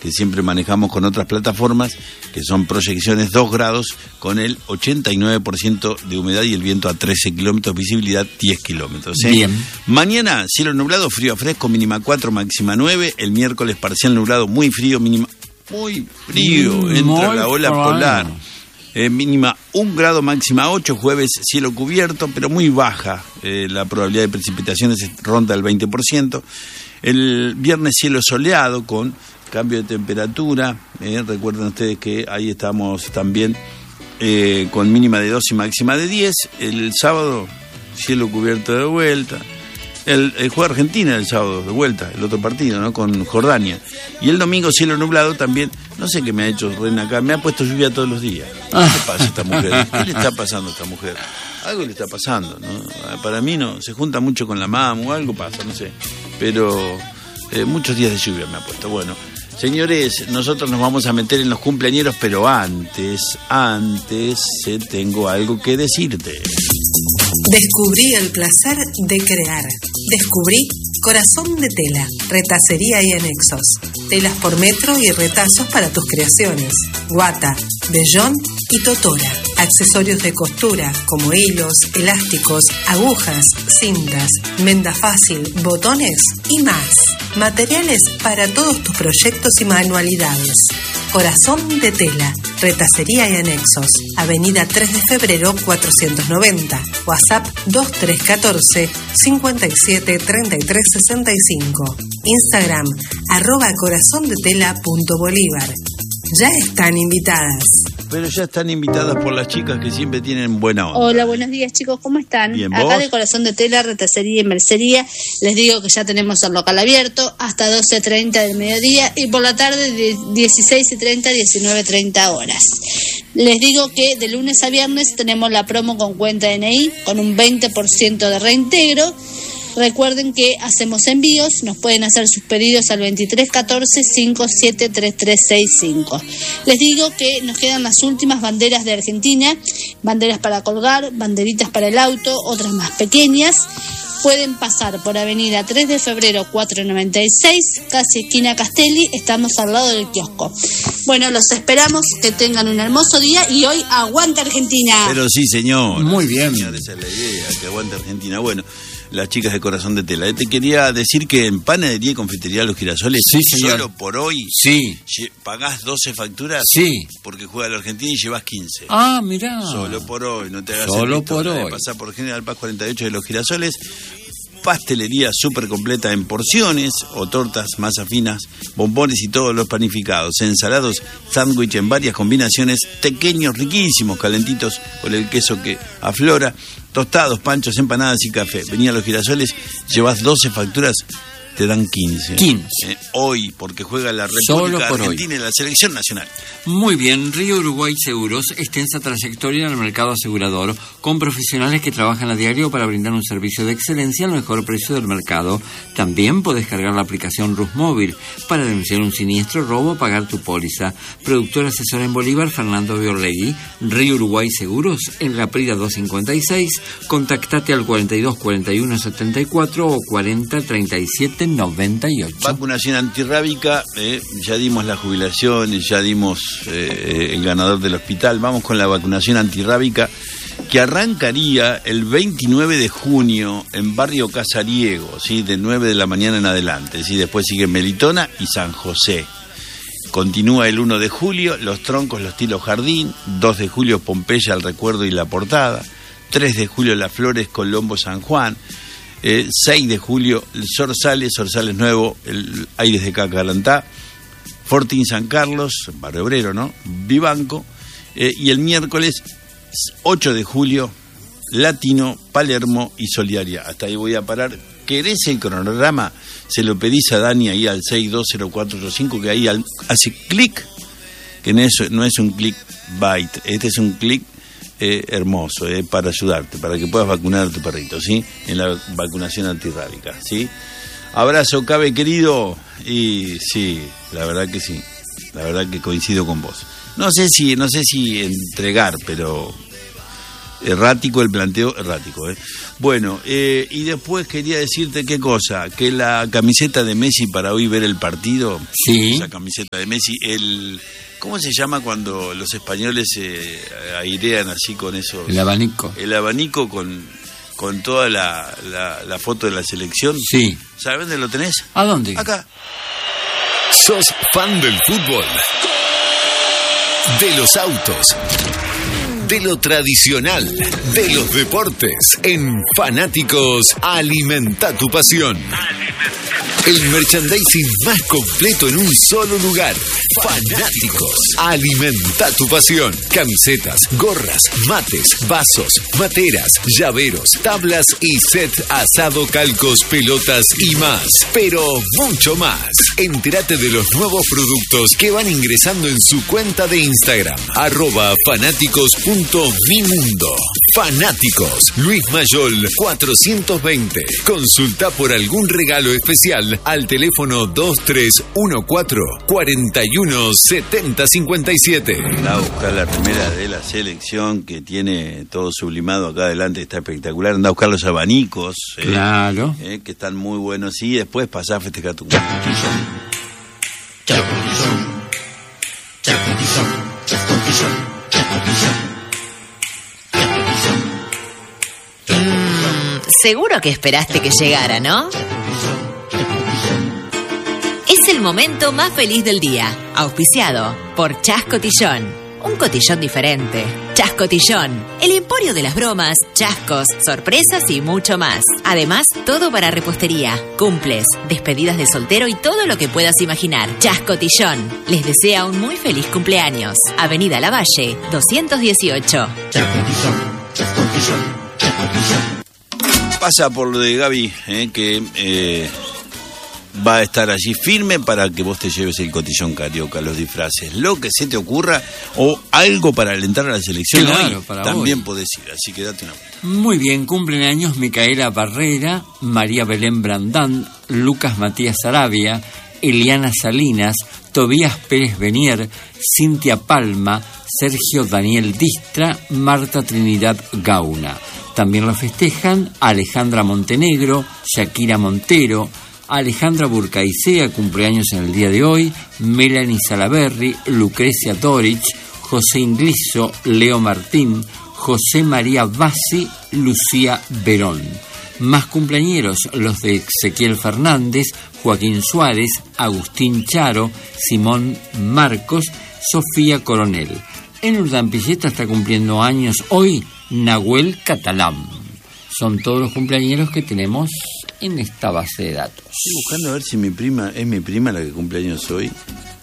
que siempre manejamos con otras plataformas, que son proyecciones 2 grados con el 89% de humedad y el viento a 13 kilómetros, visibilidad 10 kilómetros. Bien. Mañana, cielo nublado, frío a fresco, mínima 4, máxima 9. El miércoles, parcial nublado, muy frío, mínima... Muy frío, entra la ola polar. Mínima 1 grado, máxima 8. Jueves, cielo cubierto, pero muy baja. La probabilidad de precipitaciones ronda el 20%. El viernes, cielo soleado con cambio de temperatura. Recuerden ustedes que ahí estamos también con mínima de 2 y máxima de 10. El sábado, cielo cubierto de vuelta. El juega Argentina el sábado de vuelta, el otro partido, ¿no? Con Jordania. Y el domingo, cielo nublado también. No sé qué me ha hecho Reina acá, me ha puesto lluvia todos los días. ¿Qué le pasa a esta mujer? ¿Qué le está pasando a esta mujer? Algo le está pasando, ¿no? Para mí no, se junta mucho con la mamá o algo pasa, no sé. Pero muchos días de lluvia me ha puesto. Bueno, señores, nosotros nos vamos a meter en los cumpleañeros, pero antes tengo algo que decirte. Descubrí el placer de crear. Descubrí Corazón de Tela, retacería y anexos. Telas por metro y retazos para tus creaciones. Guata, vellón y totora. Accesorios de costura como hilos, elásticos, agujas, cintas, menda fácil, botones y más. Materiales para todos tus proyectos y manualidades. Corazón de Tela, retacería y anexos. Avenida 3 de Febrero 490. WhatsApp 2314 57 33 65. Instagram @corazondetela.bolívar. Ya están invitadas. Pero ya están invitadas por las chicas que siempre tienen buena onda. Hola, buenos días chicos, ¿cómo están? Bien, acá ¿vos? de Corazón de Tela, retacería y mercería. Les digo que ya tenemos el local abierto hasta 12:30 del mediodía y por la tarde de 16:30 a 19:30 horas. Les digo que de lunes a viernes tenemos la promo con cuenta DNI con un 20% de reintegro. Recuerden que hacemos envíos, nos pueden hacer sus pedidos al 2314 573365. Les digo que nos quedan las últimas banderas de Argentina, banderas para colgar, banderitas para el auto, otras más pequeñas. Pueden pasar por Avenida 3 de Febrero 496, casi esquina Castelli, estamos al lado del kiosco. Bueno, los esperamos, que tengan un hermoso día y hoy ¡aguanta Argentina! Pero sí, señor. Muy bien. Señor, esa es la idea, que aguante Argentina. Bueno, las chicas de Corazón de Tela. Te quería decir que en Panadería y Confitería Los Girasoles, sí, señor, solo por hoy, sí, pagás 12 facturas, sí, porque juega la Argentina y llevas 15. Ah, mirá. Solo por hoy, no te hagas solo el por hoy. Pasá por General Paz 48 de Los Girasoles. Pastelería súper completa en porciones o tortas, masas finas, bombones y todos los panificados, ensalados, sándwich en varias combinaciones, pequeños, riquísimos, calentitos con el queso que aflora, tostados, panchos, empanadas y café. Vení a Los Girasoles, llevas 12 facturas, te dan 15. 15. Hoy, porque juega la República Argentina y la Selección Nacional. Muy bien, Río Uruguay Seguros, extensa trayectoria en el mercado asegurador, con profesionales que trabajan a diario para brindar un servicio de excelencia al mejor precio del mercado. También podés cargar la aplicación Rus Móvil para denunciar un siniestro, robo o pagar tu póliza. Productor asesor en Bolívar, Fernando Biorlegui. Río Uruguay Seguros, en la Prida 256. Contactate al 42 41 74 o 40 37 98. Vacunación antirrábica, ya dimos las jubilaciones, ya dimos el ganador del hospital. Vamos con la vacunación antirrábica que arrancaría el 29 de junio en Barrio Casariego, ¿sí? De 9 de la mañana en adelante, ¿sí? Después sigue Melitona y San José. Continúa el 1 de julio, Los Troncos, Los Tilos Jardín. 2 de julio, Pompeya, El Recuerdo y La Portada. 3 de julio, Las Flores, Colombo, San Juan. 6 de julio, el Zorzales Nuevo, el Aires de Cacarantá, Fortín San Carlos, Barrio Obrero, ¿no? Vivanco, y el miércoles 8 de julio, Latino, Palermo y Solidaria. Hasta ahí voy a parar. ¿Querés el cronograma? Se lo pedís a Dani ahí al 620485, que ahí hace clic, que no es un clic byte, este es un clic hermoso, para ayudarte, para que puedas vacunar a tu perrito, ¿sí? En la vacunación antirrábica, ¿sí? Abrazo, Cabe querido, y sí, la verdad que sí, la verdad que coincido con vos. No sé si entregar, pero Errático, el planteo errático. Bueno, y después quería decirte qué cosa, que la camiseta de Messi para hoy ver el partido, sí. Esa camiseta de Messi, ¿cómo se llama cuando los españoles airean así con esos? El abanico. El abanico con toda la foto de la selección. Sí. ¿Sabes dónde lo tenés? ¿A dónde? Acá. ¿Sos fan del fútbol? De los autos, de lo tradicional, de los deportes. En Fanáticos, alimenta tu pasión. El merchandising más completo en un solo lugar. Fanáticos, alimenta tu pasión. Camisetas, gorras, mates, vasos, materas, llaveros, tablas y set asado, calcos, pelotas y más. Pero mucho más. Entérate de los nuevos productos que van ingresando en su cuenta de Instagram. @fanáticos.mimundo. Fanáticos, Luis Mayol 420. Consulta por algún regalo especial al teléfono 2314 41 70 57. Anda a buscar la remera de la selección que tiene todo sublimado acá adelante, está espectacular. Anda a buscar los abanicos, claro, que están muy buenos, y después pasá a festejar tu cumpleaños. Seguro que esperaste que llegara, ¿no? Es el momento más feliz del día, auspiciado por Chas Cotillón. Un cotillón diferente. Chas Cotillón, el emporio de las bromas, chascos, sorpresas y mucho más. Además, todo para repostería, cumples, despedidas de soltero y todo lo que puedas imaginar. Chas Cotillón les desea un muy feliz cumpleaños. Avenida Lavalle, 218. Chas Cotillón, Chas Cotillón, Chas Cotillón. Pasa por lo de Gaby, que va a estar allí firme para que vos te lleves el cotillón carioca, los disfraces, lo que se te ocurra, o algo para alentar a la selección. Claro, hoy, para también hoy. podés ir, así que date una vuelta. Muy bien, cumplen años Micaela Barrera, María Belén Brandán, Lucas Matías Arabia, Eliana Salinas, Tobías Pérez Benier, Cintia Palma, Sergio Daniel Distra, Marta Trinidad Gauna. También lo festejan Alejandra Montenegro, Shakira Montero, Alejandra Burcaicea, cumpleaños en el día de hoy, Melanie Salaberry, Lucrecia Dorich, José Ingliso, Leo Martín, José María Bassi, Lucía Verón. Más cumpleañeros, los de Ezequiel Fernández, Joaquín Suárez, Agustín Charo, Simón Marcos, Sofía Coronel. En Urdampilleta está cumpliendo años hoy Nahuel Catalán. Son todos los cumpleañeros que tenemos en esta base de datos. Estoy buscando a ver si mi prima la que cumple años hoy.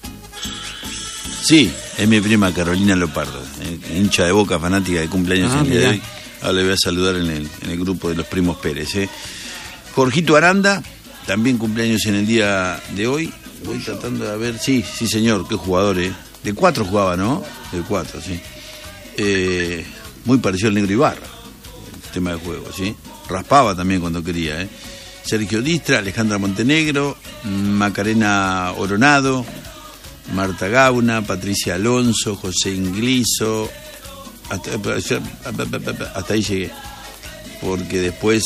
Sí, es mi prima Carolina Lopardo, hincha de Boca, fanática de cumpleaños en el día de hoy. Ahora le voy a saludar en el grupo de los primos Pérez. Jorgito Aranda, también cumpleaños en el día de hoy. Voy tratando de ver, sí señor, qué jugador, De 4 jugaba, ¿no? De 4, sí. Muy parecido al Negro Ibarra, el tema de juego, ¿sí? Raspaba también cuando quería, Sergio Distra, Alejandra Montenegro, Macarena Oronado, Marta Gauna, Patricia Alonso, José Ingliso, hasta ahí llegué, porque después,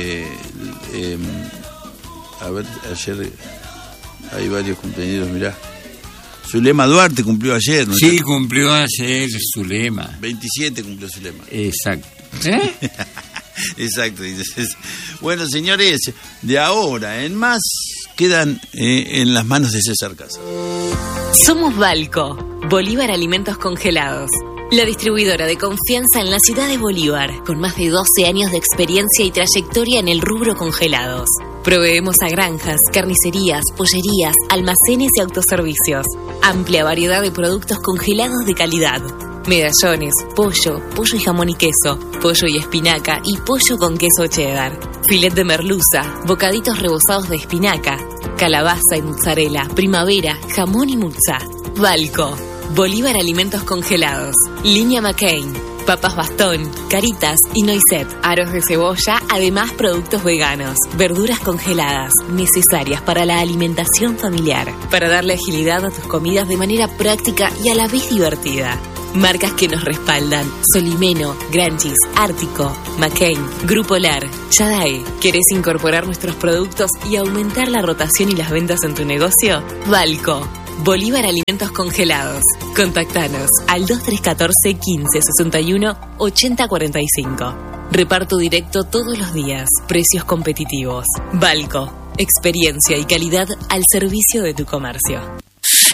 a ver, ayer hay varios cumpleaños, mirá. Zulema Duarte cumplió ayer, ¿no? Sí, cumplió ayer Zulema. 27 cumplió Zulema. Exacto. Exacto. Bueno, señores, de ahora en más quedan en las manos de César Casa. Somos Balco, Bolívar Alimentos Congelados. La distribuidora de confianza en la ciudad de Bolívar, con más de 12 años de experiencia y trayectoria en el rubro congelados. Proveemos a granjas, carnicerías, pollerías, almacenes y autoservicios. Amplia variedad de productos congelados de calidad. Medallones, pollo y jamón y queso, pollo y espinaca y pollo con queso cheddar. Filet de merluza, bocaditos rebozados de espinaca, calabaza y mozzarella, primavera, jamón y muzza. Balco, Bolívar Alimentos Congelados. Línea McCain, papas bastón, caritas y noisette, aros de cebolla, además productos veganos, verduras congeladas, necesarias para la alimentación familiar, para darle agilidad a tus comidas de manera práctica y a la vez divertida. Marcas que nos respaldan: Solimeno, Granchis, Ártico, McCain, Grupo Lar, Yadae. ¿Querés incorporar nuestros productos y aumentar la rotación y las ventas en tu negocio? Balco, Bolívar Alimentos Congelados. Contactanos al 2314 15 61 80 45. Reparto directo todos los días. Precios competitivos. Balco, experiencia y calidad al servicio de tu comercio.